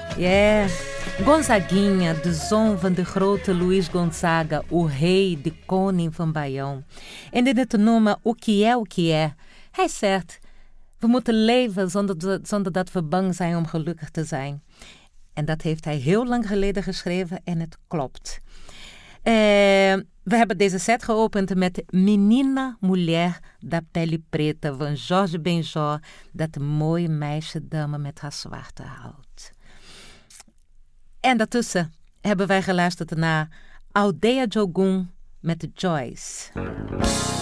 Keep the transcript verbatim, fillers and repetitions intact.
Ja, yeah. Gonzaguinha, de zoon van de grote Luís Gonzaga, o rei, de koning van Baião. En in het noemen O que é, o que é. Hij zegt, we moeten leven zonder, zonder dat we bang zijn om gelukkig te zijn. En dat heeft hij heel lang geleden geschreven en het klopt. Uh, we hebben deze set geopend met Menina Mulher da Pele Preta van Jorge Benjor, dat mooie meisje dame met haar zwarte hout. En daartussen hebben wij geluisterd naar Aldeia Jogum met Joyce.